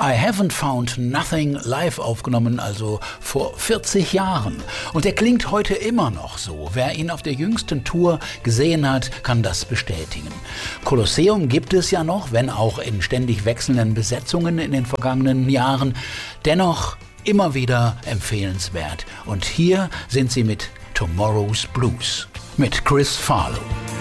I Haven't Found Nothing live aufgenommen, also vor 40 Jahren. Und er klingt heute immer noch so. Wer ihn auf der jüngsten Tour gesehen hat, kann das bestätigen. Colosseum gibt es ja noch, wenn auch in ständig wechselnden Besetzungen in den vergangenen Jahren. Dennoch immer wieder empfehlenswert. Und hier sind sie mit Tomorrow's Blues mit Chris Farlowe.